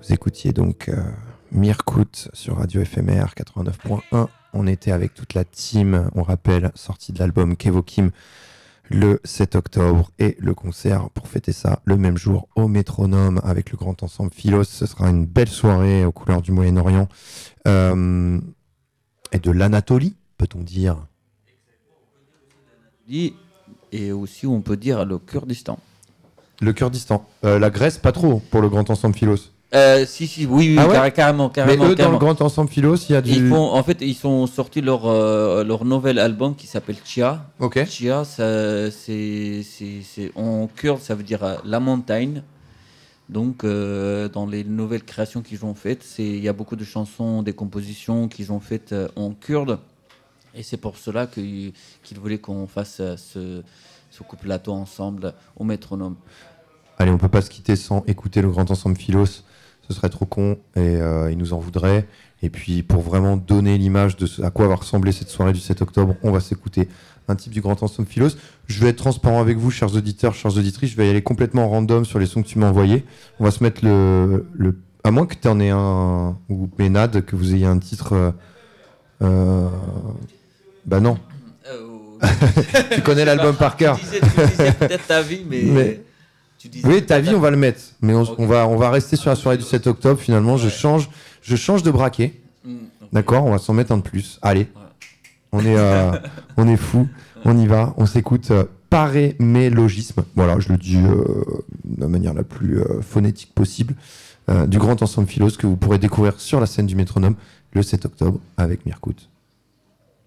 Vous écoutiez donc Mirkout sur Radio FMR 89.1. On était avec toute la team, on rappelle, sortie de l'album Kevokim le 7 octobre et le concert pour fêter ça le même jour au Métronome avec le grand ensemble Philos. Ce sera une belle soirée aux couleurs du Moyen-Orient et de l'Anatolie, peut-on dire. Et aussi, on peut dire le Kurdistan. Le Kurdistan. La Grèce, pas trop pour le grand ensemble Philos. Oui, ah ouais carrément. Mais eux, dans le grand ensemble Philos, il y a du... Ils sont sortis leur nouvel album qui s'appelle Chia. Ok. Chia, c'est en kurde, ça veut dire la montagne. Donc, dans les nouvelles créations qu'ils ont faites, il y a beaucoup de chansons, des compositions qu'ils ont faites en kurde. Et c'est pour cela qu'ils voulaient qu'on fasse ce couple-lato ensemble au Métronome. Allez, on peut pas se quitter sans écouter le grand ensemble Philos. Ce serait trop con et ils nous en voudraient. Et puis, pour vraiment donner l'image de à quoi va ressembler cette soirée du 7 octobre, on va s'écouter un type du grand ensemble Philos. Je vais être transparent avec vous, chers auditeurs, chères auditrices. Je vais y aller complètement random sur les sons que tu m'as envoyés. On va se mettre à moins que tu en aies un, ou Ménade, que vous ayez un titre... Bah non. Tu connais l'album par cœur. Tu disais peut-être ta vie, mais... Oui, ta vie, on va le mettre. Mais on va rester sur la soirée du 7 octobre. Finalement, je change de braquet. Okay. D'accord, on va s'en mettre un de plus. Allez, on est fou. On y va. On s'écoute Parémélogisme. Voilà, je le dis de la manière la plus phonétique possible. Du grand ensemble Philos que vous pourrez découvrir sur la scène du Métronome le 7 octobre avec Mirkout.